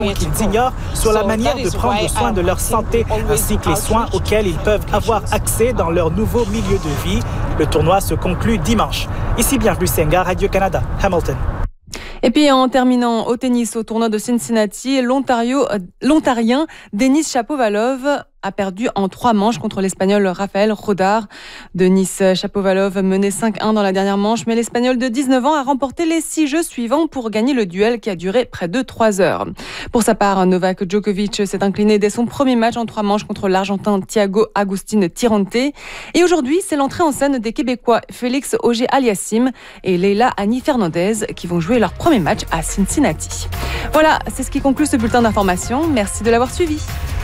qu'ils ignorent sur la manière de prendre soin de leur santé ainsi que les soins auxquels ils peuvent avoir accès dans leur nouveau milieu de vie. Le tournoi se conclut dimanche. Ici Bienvenue Senga, Radio-Canada, Hamilton. Et puis en terminant au tennis au tournoi de Cincinnati, l'Ontarien Denis Shapovalov a perdu en 3 manches contre l'Espagnol Rafael Rodar. Denis Shapovalov menait 5-1 dans la dernière manche, mais l'Espagnol de 19 ans a remporté les 6 jeux suivants pour gagner le duel qui a duré près de 3 heures. Pour sa part, Novak Djokovic s'est incliné dès son premier match en 3 manches contre l'Argentin Thiago Agustín Tirante. Et aujourd'hui, c'est l'entrée en scène des Québécois Félix Auger-Aliassime et Leila Annie Fernandez qui vont jouer leur premier match à Cincinnati. Voilà, c'est ce qui conclut ce bulletin d'information. Merci de l'avoir suivi.